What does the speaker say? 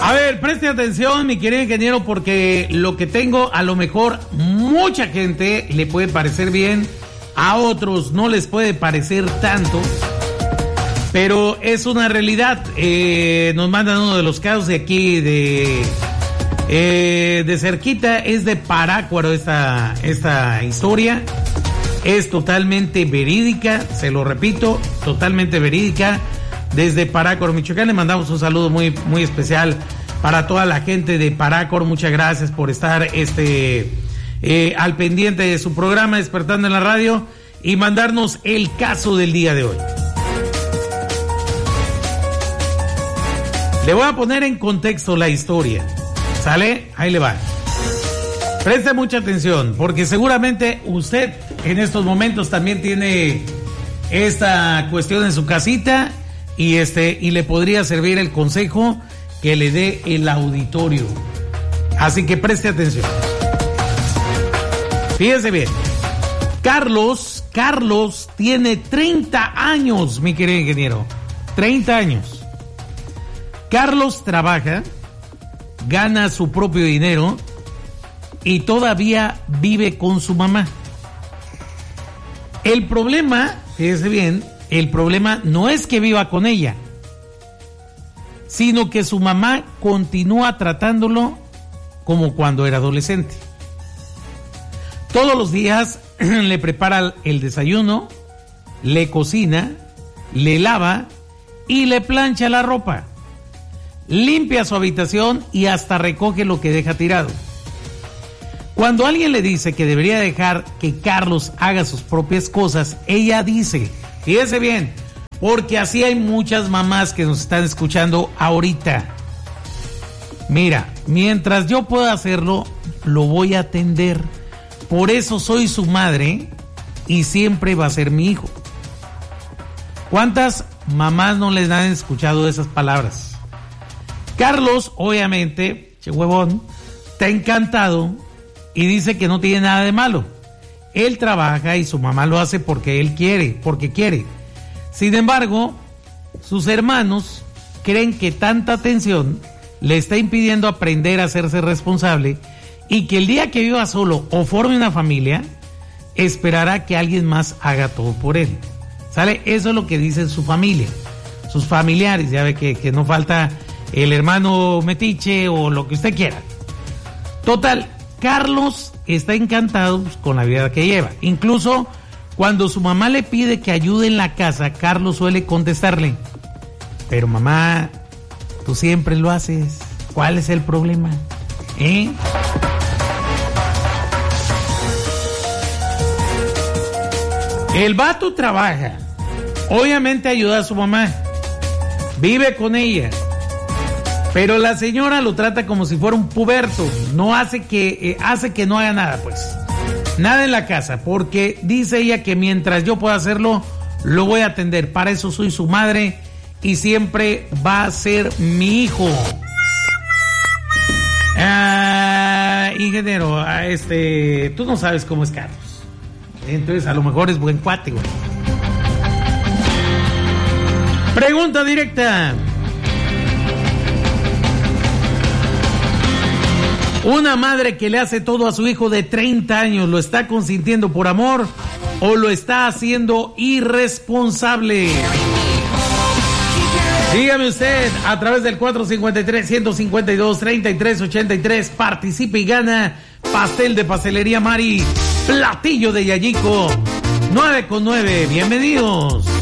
A ver, preste atención, mi querido ingeniero, porque lo que tengo, a lo mejor mucha gente le puede parecer bien, a otros no les puede parecer tanto, pero es una realidad. Nos mandan uno de los casos de aquí, de cerquita, es de Parácuaro esta historia. Es totalmente verídica, se lo repito, totalmente verídica. Desde Parácuaro, Michoacán, le mandamos un saludo muy, muy especial para toda la gente de Parácuaro. Muchas gracias por estar al pendiente de su programa Despertando en la Radio y mandarnos el caso del día de hoy. Le voy a poner en contexto la historia. ¿Sale? Ahí le va. Preste mucha atención, porque seguramente usted en estos momentos también tiene esta cuestión en su casita y le podría servir el consejo que le dé el auditorio. Así que preste atención. Fíjese bien. Carlos tiene 30 años, mi querido ingeniero. 30 años. Carlos trabaja, gana su propio dinero y todavía vive con su mamá. El problema, fíjese bien, el problema no es que viva con ella, sino que su mamá continúa tratándolo como cuando era adolescente. Todos los días le prepara el desayuno, le cocina, le lava y le plancha la ropa. Limpia su habitación y hasta recoge lo que deja tirado. Cuando alguien le dice que debería dejar que Carlos haga sus propias cosas, ella dice, fíjese bien, porque así hay muchas mamás que nos están escuchando ahorita. Mira, mientras yo pueda hacerlo, lo voy a atender. Por eso soy su madre y siempre va a ser mi hijo. ¿Cuántas mamás no les han escuchado esas palabras? Carlos, obviamente, che huevón, está encantado y dice que no tiene nada de malo. Él trabaja y su mamá lo hace porque él quiere, porque quiere. Sin embargo, sus hermanos creen que tanta atención le está impidiendo aprender a hacerse responsable y que el día que viva solo o forme una familia, esperará que alguien más haga todo por él. ¿Sale? Eso es lo que dice su familia, sus familiares. Ya ve que no falta el hermano metiche o lo que usted quiera. Total, Carlos está encantado con la vida que lleva. Incluso cuando su mamá le pide que ayude en la casa, Carlos suele contestarle, pero mamá, tú siempre lo haces. ¿Cuál es el problema? El vato trabaja, obviamente ayuda a su mamá, vive con ella, pero la señora lo trata como si fuera un puberto. No hace que no haga nada, pues. Nada en la casa, porque dice ella que mientras yo pueda hacerlo, lo voy a atender. Para eso soy su madre y siempre va a ser mi hijo. Ingeniero, tú no sabes cómo es Carlos. Entonces a lo mejor es buen cuate, güey. Pregunta directa. Una madre que le hace todo a su hijo de 30 años, ¿lo está consintiendo por amor o lo está haciendo irresponsable? Dígame usted a través del 453-152-3383. Participe y gana pastel de Pastelería Mari, platillo de Yayico, 9 con 9. Bienvenidos.